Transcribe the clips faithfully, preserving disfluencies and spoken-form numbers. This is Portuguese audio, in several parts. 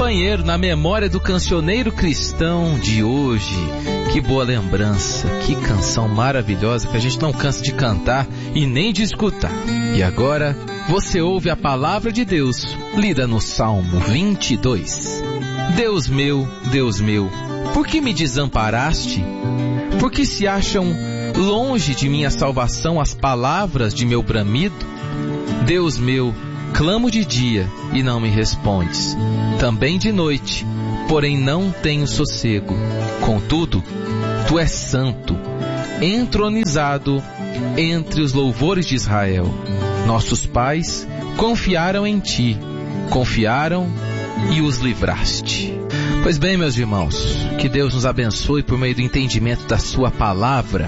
companheiro na memória do cancioneiro cristão de hoje. Que boa lembrança, que canção maravilhosa que a gente não cansa de cantar e nem de escutar. E agora você ouve a palavra de Deus, lida no Salmo vinte e dois. Deus meu, Deus meu, por que me desamparaste? Por que se acham longe de minha salvação as palavras de meu bramido? Deus meu, clamo de dia e não me respondes, também de noite, porém não tenho sossego. Contudo, tu és santo, entronizado entre os louvores de Israel. Nossos pais confiaram em ti, confiaram e os livraste. Pois bem, meus irmãos, que Deus nos abençoe por meio do entendimento da sua palavra.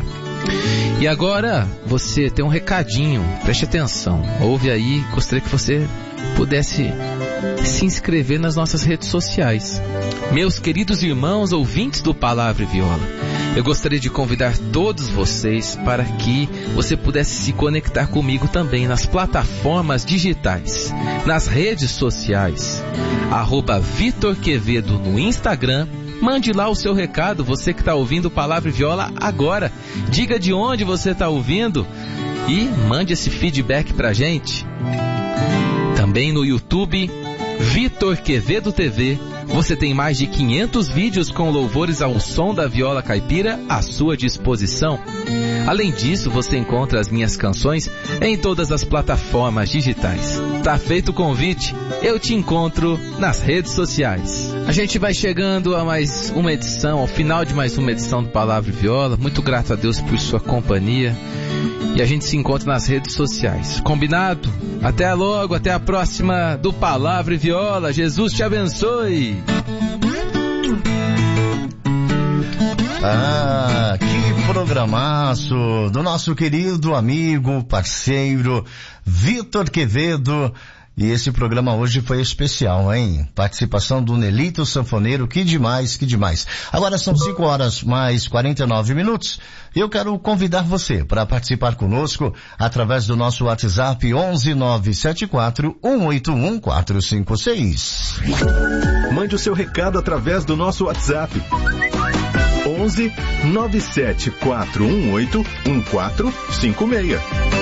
E agora você tem um recadinho, preste atenção, ouve aí, gostaria que você pudesse se inscrever nas nossas redes sociais. Meus queridos irmãos ouvintes do Palavra e Viola, eu gostaria de convidar todos vocês para que você pudesse se conectar comigo também nas plataformas digitais, nas redes sociais, arroba Vitor Quevedo no Instagram. Mande lá o seu recado, você que está ouvindo Palavra e Viola agora. Diga de onde você está ouvindo e mande esse feedback pra gente. Também no YouTube, Vitor Quevedo T V, você tem mais de quinhentos vídeos com louvores ao som da viola caipira à sua disposição. Além disso, você encontra as minhas canções em todas as plataformas digitais. Tá feito o convite, eu te encontro nas redes sociais. A gente vai chegando a mais uma edição, ao final de mais uma edição do Palavra e Viola. Muito grato a Deus por sua companhia. E a gente se encontra nas redes sociais. Combinado? Até logo, até a próxima do Palavra e Viola. Jesus te abençoe. Ah, que programaço do nosso querido amigo, parceiro, Vitor Quevedo. E esse programa hoje foi especial, hein? Participação do Nelito Sanfoneiro, que demais, que demais. Agora são cinco horas mais quarenta e nove minutos. E eu quero convidar você para participar conosco através do nosso WhatsApp onze nove sete quatro um oito um quatro cinco seis. Mande o seu recado através do nosso WhatsApp. onze nove sete quatro um oito um quatro cinco seis.